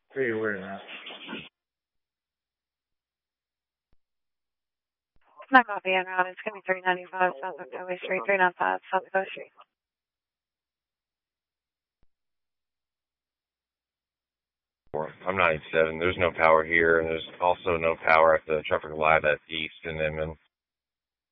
Pretty aware of that. Not copy en route. It's going to be 395 South Octavia Street, 395 South Dakota Street. I'm 97. There's no power here, and there's also no power at the traffic light at East and Inman.